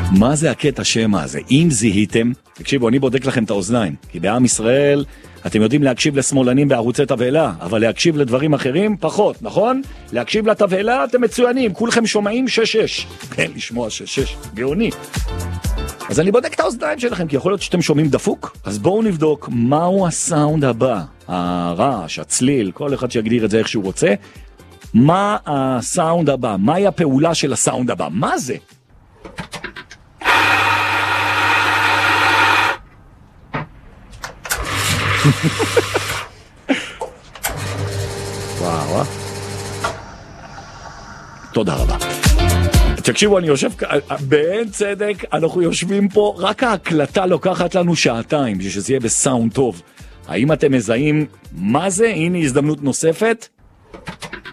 מה זה הקטע שמה הזה? אם זיהיתם, תקשיבו, אני בודק לכם את האוזניים, כי בעם ישראל אתם יודעים להקשיב לשמאלנים בערוצי תבהלה, אבל להקשיב לדברים אחרים פחות, נכון? להקשיב לתבהלה אתם מצוינים, כולכם שומעים 6-6. כן, לשמוע 6-6, גאוני. אז אני בודק את האוזניים שלכם, כי יכול להיות שאתם שומעים דפוק. אז בואו נבדוק מהו הסאונד הבא, הרעש, הצליל, כל אחד שיגדיר את זה איך שהוא רוצה. מה הסאונד הבא? מהי הפעולה של הסאונד הבא? מה זה? וואו. תודה רבה. תקשיבו, אני יושב, באין צדק, אנחנו יושבים פה, רק ההקלטה לוקחת לנו שעתיים, בשביל שזה יהיה בסאונד טוב. האם אתם מזהים מה זה? הנה הזדמנות נוספת.